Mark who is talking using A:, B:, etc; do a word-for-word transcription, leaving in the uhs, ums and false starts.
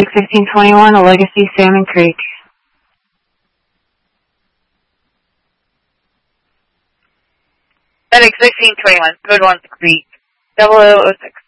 A: six fifteen twenty-one, a Legacy Salmon Creek.
B: FedEx sixteen twenty-one, Code one Creek, double oh oh six.